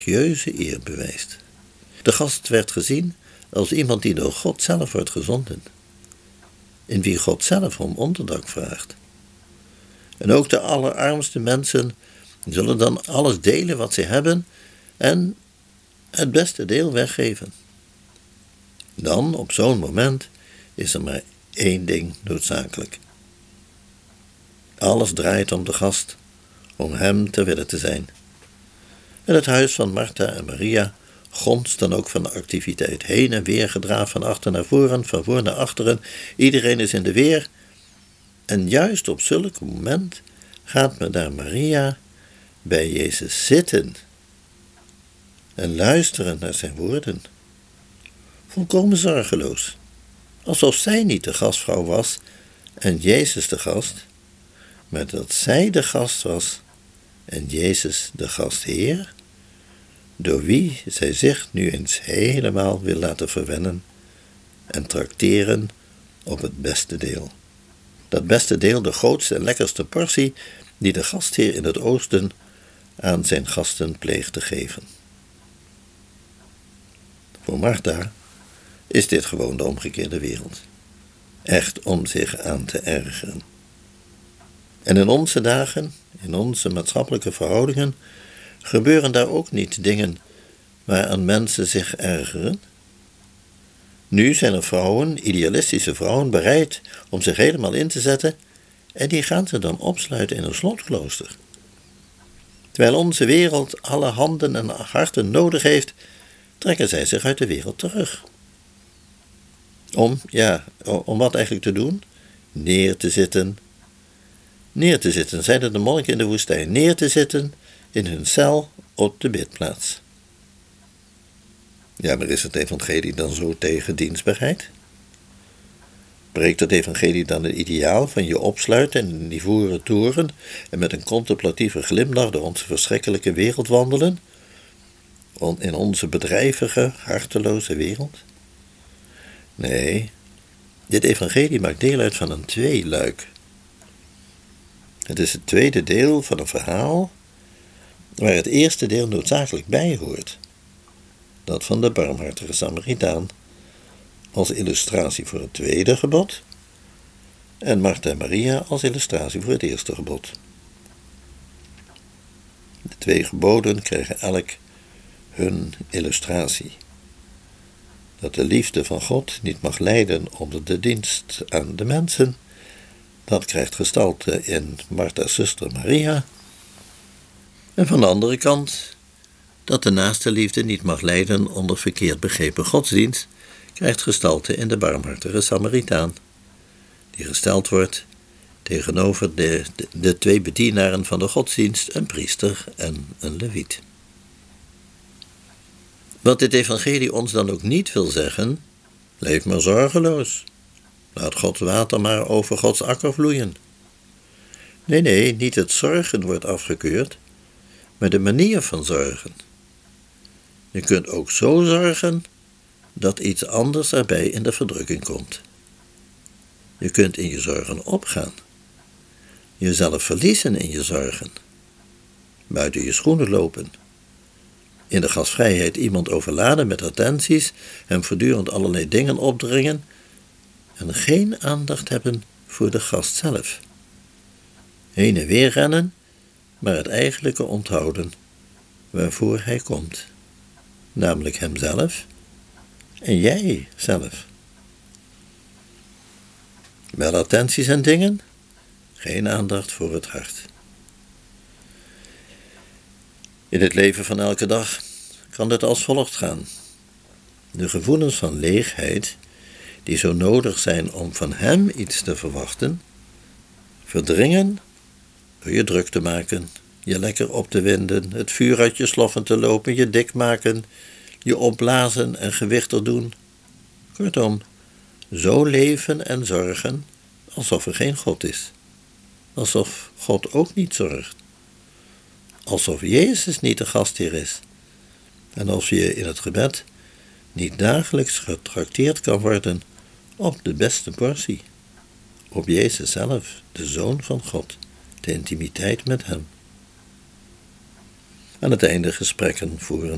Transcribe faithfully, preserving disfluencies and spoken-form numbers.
religieuze eer bewijst. De gast werd gezien als iemand die door God zelf wordt gezonden, in wie God zelf om onderdak vraagt. En ook de allerarmste mensen zullen dan alles delen wat ze hebben en het beste deel weggeven. Dan, op zo'n moment, is er maar één ding noodzakelijk. Alles draait om de gast, om hem ter wille te zijn. En het huis van Martha en Maria gonst dan ook van de activiteit. Heen en weer gedraafd, van achter naar voren, van voor naar achteren. Iedereen is in de weer. En juist op zulk moment gaat me daar Maria bij Jezus zitten en luisteren naar zijn woorden. Volkomen zorgeloos, alsof zij niet de gastvrouw was en Jezus de gast, maar dat zij de gast was en Jezus de gastheer, door wie zij zich nu eens helemaal wil laten verwennen en trakteren op het beste deel. Dat beste deel, de grootste en lekkerste portie die de gastheer in het oosten aan zijn gasten pleegt te geven. Voor Martha is dit gewoon de omgekeerde wereld. Echt om zich aan te ergeren. En in onze dagen, in onze maatschappelijke verhoudingen, gebeuren daar ook niet dingen waaraan mensen zich ergeren. Nu zijn er vrouwen, idealistische vrouwen, bereid om zich helemaal in te zetten en die gaan ze dan opsluiten in een slotklooster. Terwijl onze wereld alle handen en harten nodig heeft, trekken zij zich uit de wereld terug. Om, ja, om wat eigenlijk te doen? Neer te zitten. Neer te zitten, zeiden de monniken in de woestijn. Neer te zitten in hun cel op de bidplaats. Ja, maar is het evangelie dan zo tegen dienstbaarheid? Breekt het evangelie dan het ideaal van je opsluiten in een ivoren toren en met een contemplatieve glimlach door onze verschrikkelijke wereld wandelen? In onze bedrijvige, harteloze wereld? Nee, dit evangelie maakt deel uit van een tweeluik. Het is het tweede deel van een verhaal waar het eerste deel noodzakelijk bij hoort. Dat van de barmhartige Samaritaan als illustratie voor het tweede gebod en Martha en Maria als illustratie voor het eerste gebod. De twee geboden krijgen elk hun illustratie. Dat de liefde van God niet mag lijden onder de dienst aan de mensen, dat krijgt gestalte in Martha's zuster Maria. En van de andere kant, dat de naaste liefde niet mag lijden onder verkeerd begrepen godsdienst, krijgt gestalte in de barmhartige Samaritaan, die gesteld wordt tegenover de, de, de twee bedienaren van de godsdienst, een priester en een leviet. Wat dit evangelie ons dan ook niet wil zeggen, leef maar zorgeloos. Laat Gods water maar over Gods akker vloeien. Nee, nee, niet het zorgen wordt afgekeurd, maar de manier van zorgen. Je kunt ook zo zorgen dat iets anders erbij in de verdrukking komt. Je kunt in je zorgen opgaan. Jezelf verliezen in je zorgen. Buiten je schoenen lopen. In de gastvrijheid iemand overladen met attenties, hem voortdurend allerlei dingen opdringen en geen aandacht hebben voor de gast zelf. Heen en weer rennen, maar het eigenlijke onthouden waarvoor hij komt, namelijk hemzelf en jij zelf. Wel attenties en dingen, geen aandacht voor het hart. In het leven van elke dag kan dit als volgt gaan. De gevoelens van leegheid, die zo nodig zijn om van hem iets te verwachten, verdringen door je druk te maken, je lekker op te winden, het vuur uit je sloffen te lopen, je dik maken, je opblazen en gewichtig doen. Kortom, zo leven en zorgen alsof er geen God is. Alsof God ook niet zorgt. Alsof Jezus niet de gastheer is. En als je in het gebed niet dagelijks getrakteerd kan worden op de beste portie. Op Jezus zelf, de Zoon van God, de intimiteit met hem. Aan het einde gesprekken voeren